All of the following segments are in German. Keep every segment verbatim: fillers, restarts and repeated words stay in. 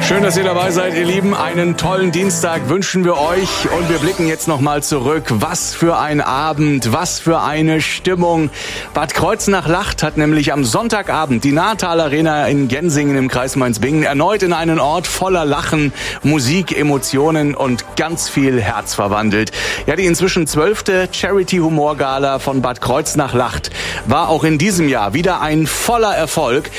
Schön, dass ihr dabei seid, ihr Lieben. Einen tollen Dienstag wünschen wir euch. Und wir blicken jetzt nochmal zurück. Was für ein Abend, was für eine Stimmung. Bad Kreuznach-Lacht hat nämlich am Sonntagabend die Natal Arena in Gensingen im Kreis Mainz-Bingen erneut in einen Ort voller Lachen, Musik, Emotionen und ganz viel Herz verwandelt. Ja, die inzwischen zwölfte Charity-Humor-Gala von Bad Kreuznach-Lacht war auch in diesem Jahr wieder ein voller Erfolg.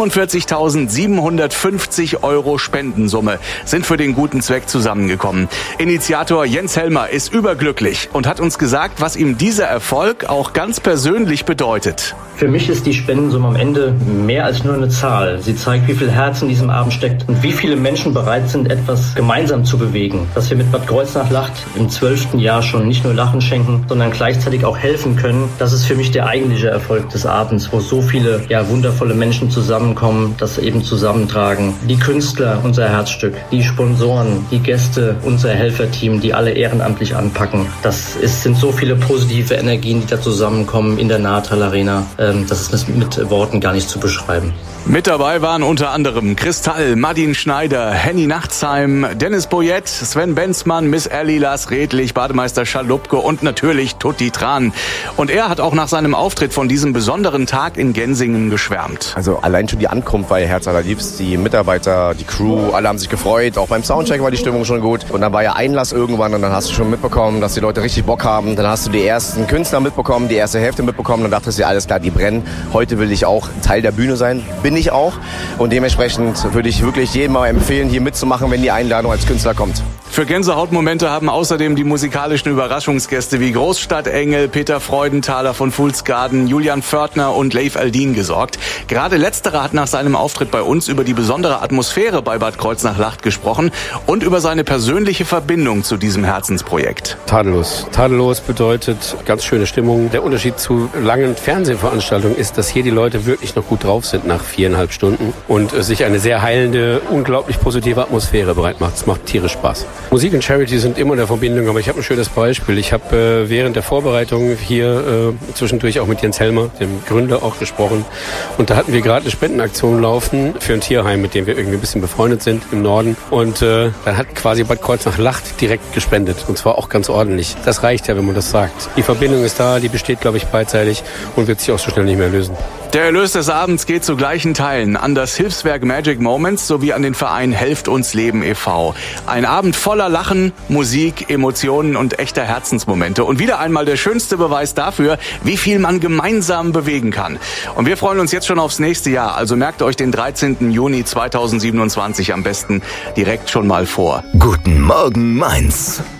fünfundvierzigtausendsiebenhundertfünfzig Euro Spendensumme sind für den guten Zweck zusammengekommen. Initiator Jens Helmer ist überglücklich und hat uns gesagt, was ihm dieser Erfolg auch ganz persönlich bedeutet. Für mich ist die Spendensumme am Ende mehr als nur eine Zahl. Sie zeigt, wie viel Herz in diesem Abend steckt und wie viele Menschen bereit sind, etwas gemeinsam zu bewegen. Dass wir mit Bad Kreuznach-Lacht im zwölften Jahr schon nicht nur Lachen schenken, sondern gleichzeitig auch helfen können, das ist für mich der eigentliche Erfolg des Abends, wo so viele ja, wundervolle Menschen zusammenkommen, das eben zusammentragen. Die Künstler, unser Herzstück, die Sponsoren, die Gäste, unser Helferteam, die alle ehrenamtlich anpacken. Das ist, sind so viele positive Energien, die da zusammenkommen in der Natal Arena. Das ist mit Worten gar nicht zu beschreiben. Mit dabei waren unter anderem Kristall, Madin Schneider, Henny Nachtsheim, Dennis Boyett, Sven Benzmann, Miss Ellie, Lars Redlich, Bademeister Schalupke und natürlich Tutti Tran. Und er hat auch nach seinem Auftritt von diesem besonderen Tag in Gensingen geschwärmt. Also allein schon die Ankunft war ihr Herz allerliebst. Die Mitarbeiter, die Crew, alle haben sich gefreut. Auch beim Soundcheck war die Stimmung schon gut. Und dann war ja Einlass irgendwann und dann hast du schon mitbekommen, dass die Leute richtig Bock haben. Dann hast du die ersten Künstler mitbekommen, die erste Hälfte mitbekommen. Dann dachtest du, alles klar, die brennen. Heute will ich auch Teil der Bühne sein. Bin ich auch. Und dementsprechend würde ich wirklich jedem mal empfehlen, hier mitzumachen, wenn die Einladung als Künstler kommt. Für Gänsehautmomente haben außerdem die musikalischen Überraschungsgäste wie Großstadtengel, Peter Freudenthaler von Fools Garden, Julian Pförtner und Leif Aldin gesorgt. Gerade letzterer hat nach seinem Auftritt bei uns über die besondere Atmosphäre bei Bad Kreuznach-Lacht gesprochen und über seine persönliche Verbindung zu diesem Herzensprojekt. Tadellos. Tadellos bedeutet ganz schöne Stimmung. Der Unterschied zu langen Fernsehveranstaltungen ist, dass hier die Leute wirklich noch gut drauf sind nach viereinhalb Stunden und sich eine sehr heilende, unglaublich positive Atmosphäre bereit macht. Es macht tierisch Spaß. Musik und Charity sind immer in der Verbindung, aber ich habe ein schönes Beispiel. Ich habe äh, während der Vorbereitung hier äh, zwischendurch auch mit Jens Helmer, dem Gründer, auch gesprochen. Und da hatten wir gerade eine Spendenaktion laufen für ein Tierheim, mit dem wir irgendwie ein bisschen befreundet sind im Norden. Und äh, dann hat quasi Bad Kreuznach-Lacht direkt gespendet. Und zwar auch ganz ordentlich. Das reicht ja, wenn man das sagt. Die Verbindung ist da, die besteht, glaube ich, beidseitig und wird sich auch so schnell nicht mehr lösen. Der Erlös des Abends geht zu gleichen Teilen an das Hilfswerk Magic Moments sowie an den Verein Helft uns Leben e V Ein Abend voller Lachen, Musik, Emotionen und echter Herzensmomente. Und wieder einmal der schönste Beweis dafür, wie viel man gemeinsam bewegen kann. Und wir freuen uns jetzt schon aufs nächste Jahr. Also merkt euch den dreizehnten Juni zweitausendsiebenundzwanzig am besten direkt schon mal vor. Guten Morgen, Mainz.